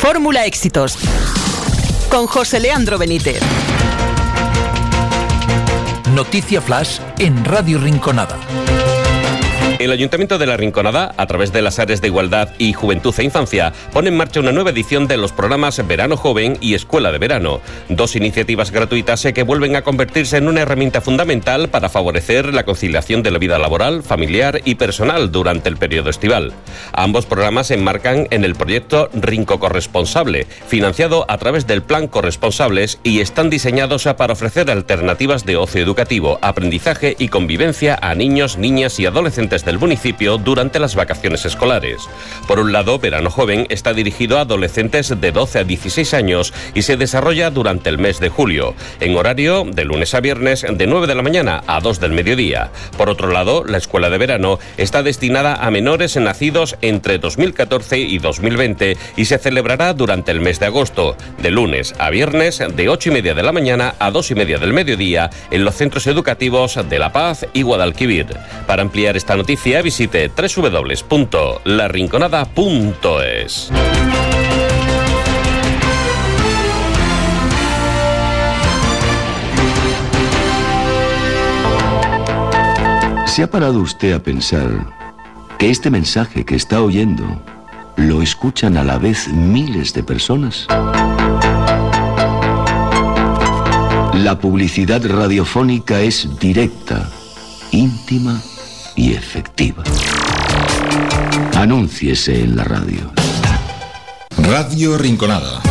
Fórmula Éxitos, con José Leandro Benítez. Noticia Flash en Radio Rinconada. El Ayuntamiento de La Rinconada, a través de las áreas de Igualdad y Juventud e Infancia, pone en marcha una nueva edición de los programas Verano Joven y Escuela de Verano. Dos iniciativas gratuitas que vuelven a convertirse en una herramienta fundamental para favorecer la conciliación de la vida laboral, familiar y personal durante el periodo estival. Ambos programas se enmarcan en el proyecto Rinco Corresponsable, financiado a través del Plan Corresponsables, y están diseñados para ofrecer alternativas de ocio educativo, aprendizaje y convivencia a niños, niñas y adolescentes del municipio durante las vacaciones escolares. Por un lado, Verano Joven está dirigido a adolescentes de 12 a 16 años y se desarrolla durante el mes de julio, en horario de lunes a viernes de 9 de la mañana a 2 del mediodía. Por otro lado, la Escuela de Verano está destinada a menores nacidos entre 2014 y 2020 y se celebrará durante el mes de agosto, de lunes a viernes de 8:30 de la mañana a 2:30 del mediodía en los centros educativos de La Paz y Guadalquivir. Para ampliar esta noticia, visite www.larinconada.es. ¿Se ha parado usted a pensar que este mensaje que está oyendo lo escuchan a la vez miles de personas? La publicidad radiofónica es directa, íntima y efectiva. Anúnciese en la radio. Radio Rinconada.